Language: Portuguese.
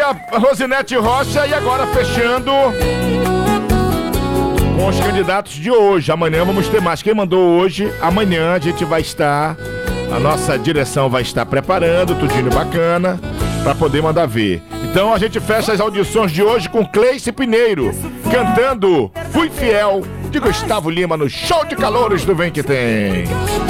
Rosinete Rocha, e agora fechando com os candidatos de hoje. Amanhã vamos ter mais. Quem mandou hoje, amanhã a gente vai estar, a nossa direção vai estar preparando, tudinho bacana, para poder mandar ver. Então a gente fecha as audições de hoje com Cleice Pinheiro, cantando Fui Fiel, de Gustavo Lima, no Show de Calouros do Vem Que Tem.